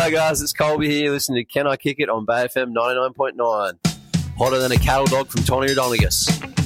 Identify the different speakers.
Speaker 1: G'day, guys. It's Colby here, listening to Can I Kick It on Bay FM 99.9. Hotter than a cattle dog from Tony O'Donegus.